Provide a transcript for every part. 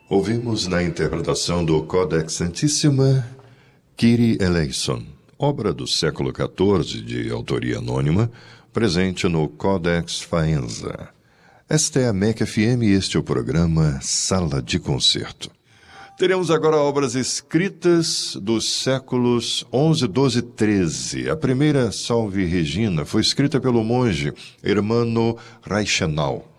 Ouvimos na interpretação do Codex Santissima, Kyrie eleison, obra do século XIV de autoria anônima, presente no Codex Faenza. Esta é a MEC FM e este é o programa Sala de Concerto. Teremos agora obras escritas dos séculos XI, XII e XIII. A primeira, Salve Regina, foi escrita pelo monge Hermano Reichenau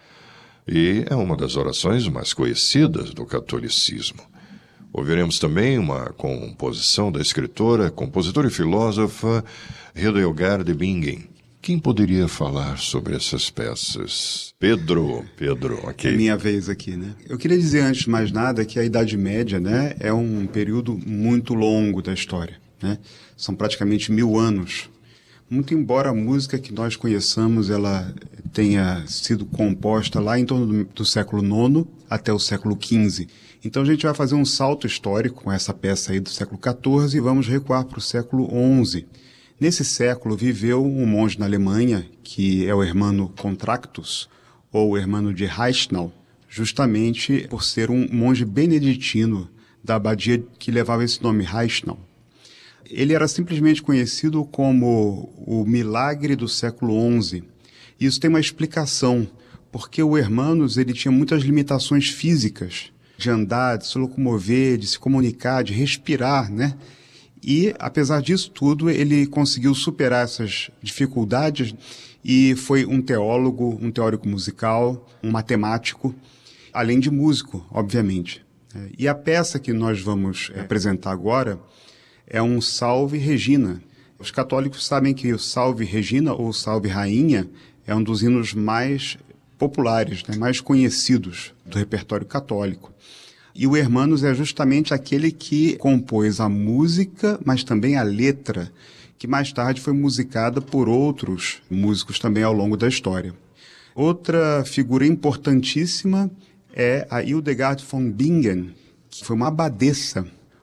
e é uma das orações mais conhecidas do catolicismo. Ouviremos também uma composição da escritora, compositora e filósofa Hildegard Bingen. Quem poderia falar sobre essas peças? Pedro, ok. É minha vez aqui, né? Eu queria dizer, antes de mais nada, que a Idade Média, né, é um período muito longo da história, né? São praticamente 1000 anos. Muito embora a música que nós conheçamos, ela tenha sido composta lá em torno do século IX até o século XV. Então a gente vai fazer um salto histórico com essa peça aí do século XIV e vamos recuar para o século XI. Nesse século viveu um monge na Alemanha, que é o Hermano Contractus, ou Hermano de Reichenau, justamente por ser um monge beneditino da abadia que levava esse nome, Reichenau. Ele era simplesmente conhecido como o milagre do século XI. Isso tem uma explicação, porque o Hermanos ele tinha muitas limitações físicas, de andar, de se locomover, de se comunicar, de respirar, né? E, apesar disso tudo, ele conseguiu superar essas dificuldades e foi um teólogo, um teórico musical, um matemático, além de músico, obviamente. E a peça que nós vamos apresentar agora é um Salve Regina. Os católicos sabem que o Salve Regina ou Salve Rainha é um dos hinos mais populares, né, mais conhecidos do repertório católico. E o Hermanos é justamente aquele que compôs a música, mas também a letra, que mais tarde foi musicada por outros músicos também ao longo da história. Outra figura importantíssima é a Hildegard von Bingen, que foi uma abadesa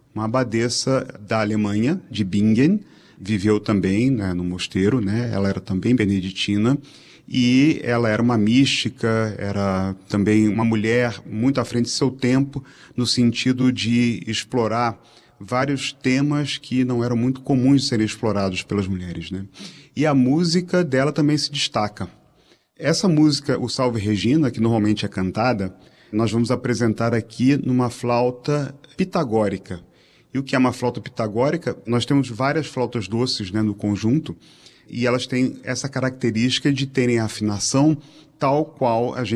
da Alemanha, de Bingen, viveu também, né, no mosteiro, né, ela era também beneditina, e ela era uma mística, era também uma mulher muito à frente de seu tempo, no sentido de explorar vários temas que não eram muito comuns de serem explorados pelas mulheres, né? E a música dela também se destaca. Essa música, o Salve Regina, que normalmente é cantada, nós vamos apresentar aqui numa flauta pitagórica. E o que é uma flauta pitagórica? Nós temos várias flautas doces, né, no conjunto, e elas têm essa característica de terem a afinação tal qual a gente